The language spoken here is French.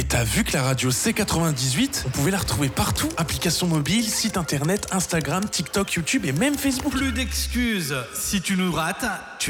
Mais t'as vu que la radio C98, on pouvait la retrouver partout? Application mobile, site internet, Instagram, TikTok, YouTube et même Facebook. Plus d'excuses. Si tu nous rates, tu